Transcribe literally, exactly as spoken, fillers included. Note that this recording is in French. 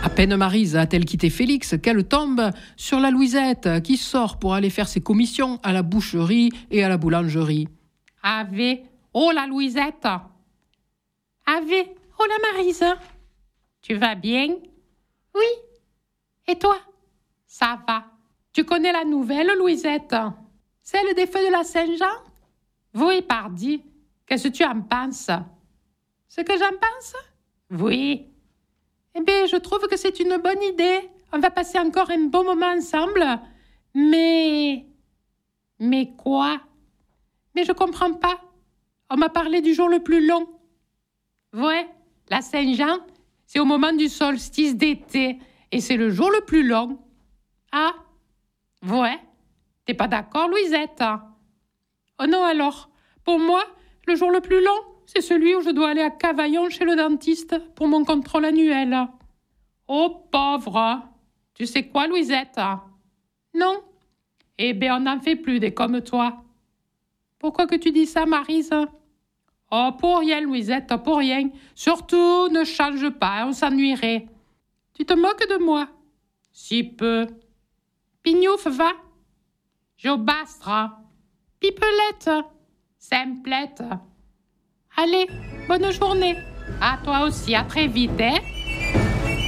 À peine Maryse a-t-elle quitté Félix qu'elle tombe sur la Louisette qui sort pour aller faire ses commissions à la boucherie et à la boulangerie. Ave, oh la Louisette. Ave, oh la Maryse. Tu vas bien? Oui. Et toi? Ça va. Tu connais la nouvelle, Louisette? Celle des feux de la Saint-Jean? Oui, pardi. Qu'est-ce que tu en penses? Ce que j'en pense? Oui. Eh bien, je trouve que c'est une bonne idée. On va passer encore un bon moment ensemble. Mais... Mais quoi? Mais je comprends pas. On m'a parlé du jour le plus long. Ouais, la Saint-Jean, c'est au moment du solstice d'été. Et c'est le jour le plus long. Ah? Ouais. T'es pas d'accord, Louisette? Oh non, alors. Pour moi, le jour le plus long, c'est celui où je dois aller à Cavaillon chez le dentiste pour mon contrôle annuel. Oh, pauvre! Tu sais quoi, Louisette? Non? Eh bien, on n'en fait plus des comme toi. Pourquoi que tu dis ça, Maryse? Oh, pour rien, Louisette, pour rien. Surtout, ne change pas, on s'ennuierait. Tu te moques de moi? Si peu. Pignouf, va. Jobastre. Pipelette. Simplette. Allez, bonne journée. À toi aussi, à très vite, hein?